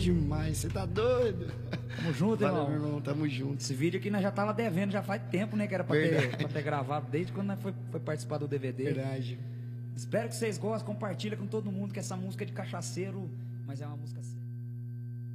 demais, você tá doido? Tamo junto, Valeu, meu irmão, tamo junto. Esse vídeo aqui nós já tava devendo, já faz tempo, né? Que era pra ter gravado desde quando nós foi participar do DVD. Verdade. Espero que vocês gostem, compartilha com todo mundo que essa música é de cachaceiro, mas é uma música séria.